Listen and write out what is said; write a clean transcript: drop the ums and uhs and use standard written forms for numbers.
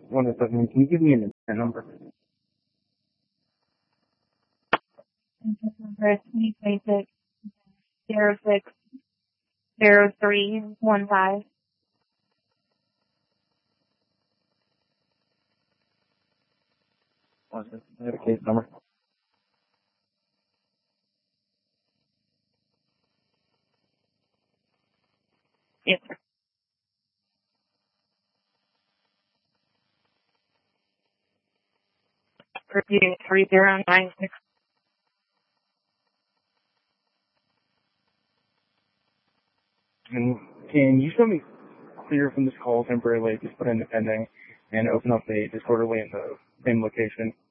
107. Can you give me an number? Number is 2026-06-0315. I have a case number. Yes, sir. Repeating 3096. And can you show me clear from this call temporarily? Just put in the pending and open up a disorderly in the same location.